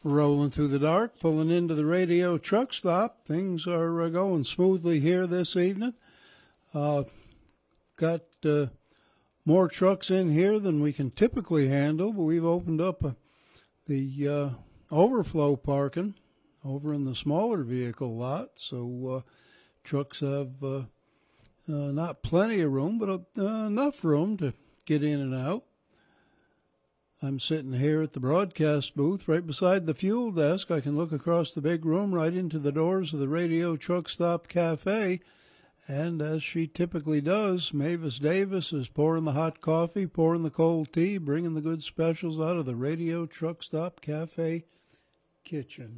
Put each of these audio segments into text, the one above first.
Rolling through the dark, pulling into the radio truck stop. Things are going smoothly here this evening. Got more trucks in here than we can typically handle, but we've opened up the overflow parking over in the smaller vehicle lot. So trucks have not plenty of room, but enough room to get in and out. I'm sitting here at the broadcast booth right beside the fuel desk. I can look across the big room right into the doors of the Radio Truck Stop Cafe. And as she typically does, Mavis Davis is pouring the hot coffee, pouring the cold tea, bringing the good specials out of the Radio Truck Stop Cafe kitchen.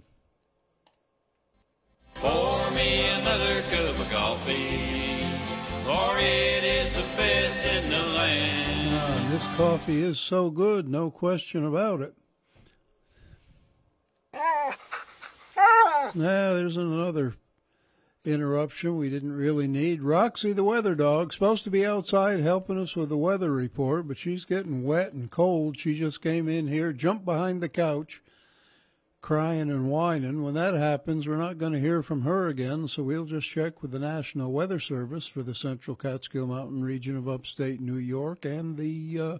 Pour me another cup of coffee, for it is the best in the land. This coffee is so good, no question about it. There's another interruption we didn't really need. Roxy, the weather dog, supposed to be outside helping us with the weather report, but she's getting wet and cold. She just came in here, jumped behind the couch, crying and whining. When that happens, we're not going to hear from her again, so we'll just check with the National Weather Service for the Central Catskill Mountain region of upstate New York, and the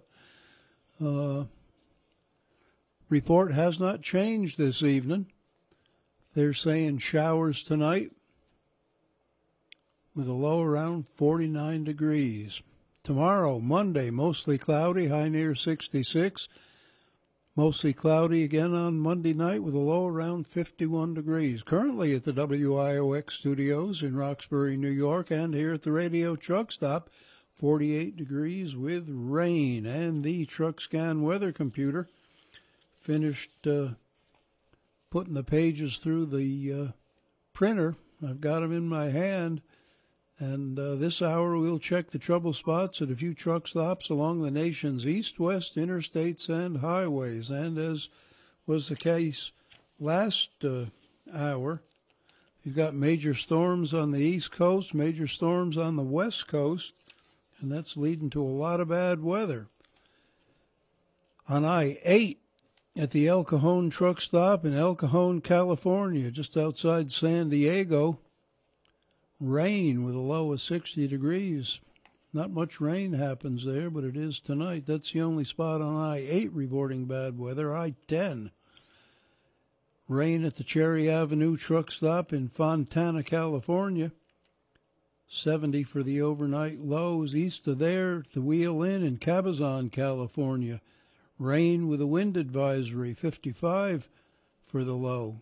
report has not changed this evening. They're saying showers tonight with a low around 49 degrees. Tomorrow, Monday, mostly cloudy, high near 66. Mostly cloudy again on Monday night with a low around 51 degrees. Currently at the WIOX studios in Roxbury, New York, and here at the Radio Truck Stop, 48 degrees with rain. And the Truck Scan weather computer finished putting the pages through the printer. I've got them in my hand. And this hour we'll check the trouble spots at a few truck stops along the nation's east-west interstates and highways. And as was the case last hour, you've got major storms on the east coast, major storms on the west coast, and that's leading to a lot of bad weather. On I-8 at the El Cajon truck stop in El Cajon, California, just outside San Diego, rain with a low of 60 degrees. Not much rain happens there, but it is tonight. That's the only spot on I-8 reporting bad weather. I-10. Rain at the Cherry Avenue truck stop in Fontana, California. 70 for the overnight lows. East of there, the Wheel Inn in Cabazon, California. Rain with a wind advisory. 55 for the low.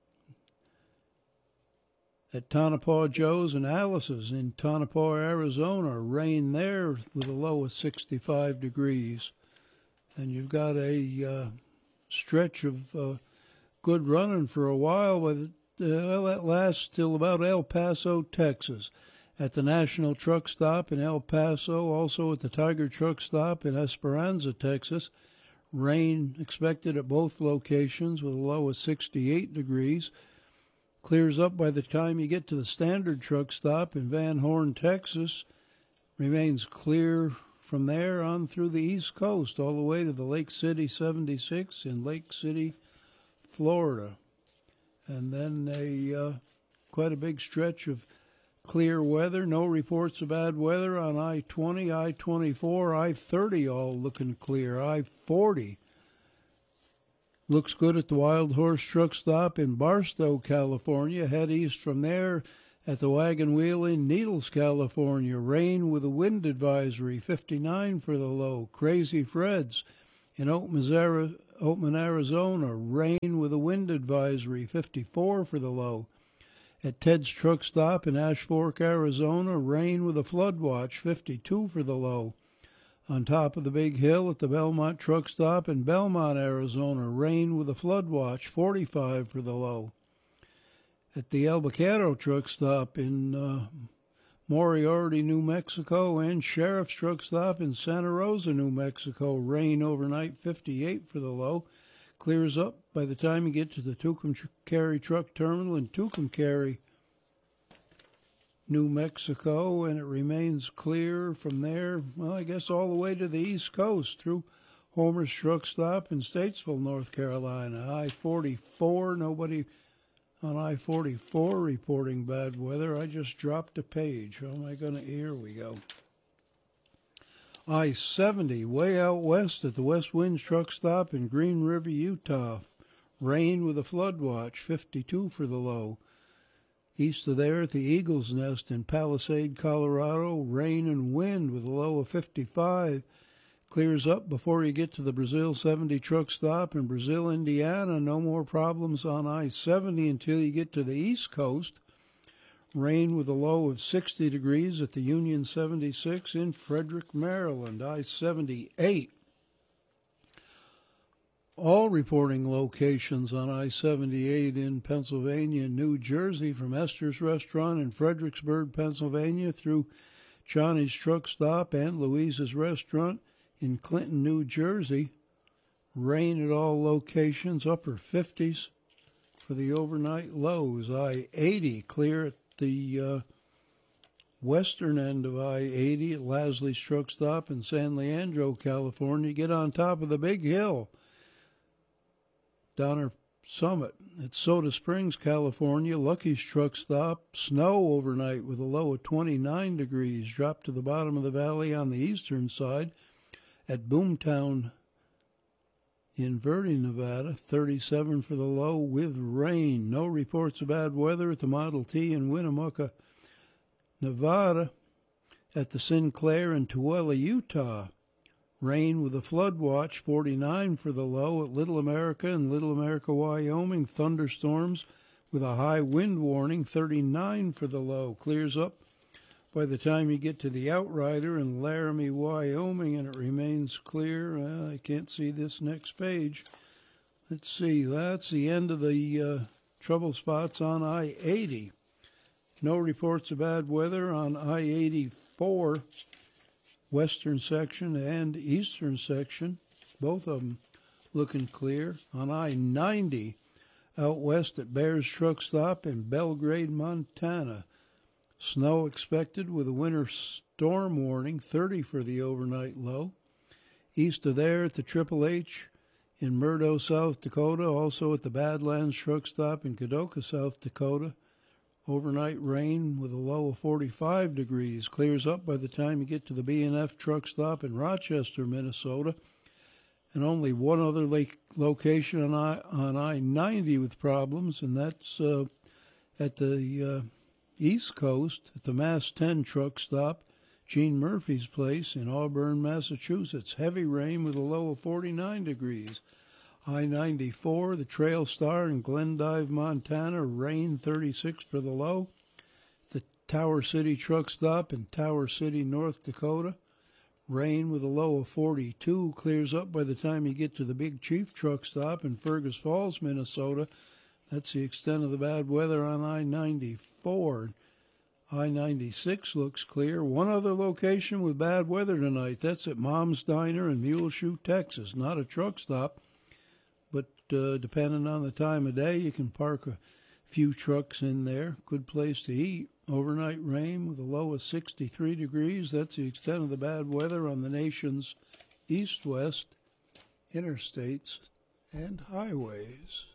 At Tonopah Joe's and Alice's in Tonopah, Arizona, rain there with a low of 65 degrees. And you've got a stretch of good running for a while, but that lasts till about El Paso, Texas. At the National Truck Stop in El Paso, also at the Tiger Truck Stop in Esperanza, Texas, rain expected at both locations with a low of 68 degrees. Clears up by the time you get to the Standard Truck Stop in Van Horn, Texas. Remains clear from there on through the East Coast, all the way to the Lake City 76 in Lake City, Florida. And then quite a big stretch of clear weather. No reports of bad weather on I-20, I-24, I-30 all looking clear. I-40 looks good at the Wild Horse Truck Stop in Barstow, California. Head east from there at the Wagon Wheel in Needles, California. Rain with a wind advisory, 59 for the low. Crazy Fred's in Oatman, Arizona. Rain with a wind advisory, 54 for the low. At Ted's Truck Stop in Ash Fork, Arizona. Rain with a flood watch, 52 for the low. On top of the big hill at the Belmont Truck Stop in Belmont, Arizona. Rain with a flood watch, 45 for the low. At the El Vaquero Truck Stop in Moriarty, New Mexico, and Sheriff's Truck Stop in Santa Rosa, New Mexico. Rain overnight, 58 for the low. Clears up by the time you get to the Tucumcari Truck Terminal in Tucumcari, New Mexico, and it remains clear from there, well, I guess all the way to the East Coast through Homer's Truck Stop in Statesville, North Carolina. I-44, nobody on I-44 reporting bad weather. I just dropped a page. How am I going to? Here we go. I-70, way out west at the West Winds Truck Stop in Green River, Utah. Rain with a flood watch, 52 for the low. East of there at the Eagle's Nest in Palisade, Colorado, rain and wind with a low of 55. Clears up before you get to the Brazil 70 truck stop in Brazil, Indiana. No more problems on I-70 until you get to the East Coast. Rain with a low of 60 degrees at the Union 76 in Frederick, Maryland. I-78. All reporting locations on I-78 in Pennsylvania and New Jersey, from Esther's Restaurant in Fredericksburg, Pennsylvania, through Johnny's Truck Stop and Louise's Restaurant in Clinton, New Jersey. Rain at all locations, upper 50s for the overnight lows. I-80 clear at the western end of I-80 at Lasley's Truck Stop in San Leandro, California. Get on top of the big hill. Donner Summit at Soda Springs, California. Lucky's Truck Stop. Snow overnight with a low of 29 degrees. Drop to the bottom of the valley on the eastern side at Boomtown in Verde, Nevada. 37 for the low with rain. No reports of bad weather at the Model T in Winnemucca, Nevada. At the Sinclair in Tooele, Utah. Rain with a flood watch, 49 for the low at Little America and Little America, Wyoming. Thunderstorms with a high wind warning, 39 for the low. Clears up by the time you get to the Outrider in Laramie, Wyoming, and it remains clear. I can't see this next page. Let's see. That's the end of the trouble spots on I-80. No reports of bad weather on I-84. Western section and eastern section, both of them looking clear. On I-90 out west at Bears Truck Stop in Belgrade, Montana. Snow expected with a winter storm warning, 30 for the overnight low. East of there at the Triple H in Murdo, South Dakota, also at the Badlands Truck Stop in Kadoka, South Dakota. Overnight rain with a low of 45 degrees. Clears up by the time you get to the B&F Truck Stop in Rochester, Minnesota. And only one other location on I-90 with problems, and that's at the East Coast at the Mass 10 Truck Stop, Gene Murphy's place in Auburn, Massachusetts. Heavy rain with a low of 49 degrees. I-94, the Trail Star in Glendive, Montana, rain 36 for the low. The Tower City Truck Stop in Tower City, North Dakota, rain with a low of 42. Clears up by the time you get to the Big Chief Truck Stop in Fergus Falls, Minnesota. That's the extent of the bad weather on I-94. I-96 looks clear. One other location with bad weather tonight. That's at Mom's Diner in Muleshoe, Texas. Not a truck stop, but depending on the time of day, you can park a few trucks in there. Good place to eat. Overnight rain with a low of 63 degrees. That's the extent of the bad weather on the nation's east-west interstates and highways.